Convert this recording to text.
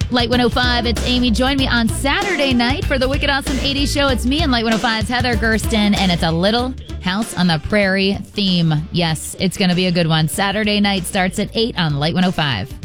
Light 105, it's Amy. Join me on Saturday night for the Wicked Awesome 80s show. It's me and Light 105's Heather Gersten, and it's a Little House on the Prairie theme. Yes, it's going to be a good one. Saturday night starts at 8 on Light 105.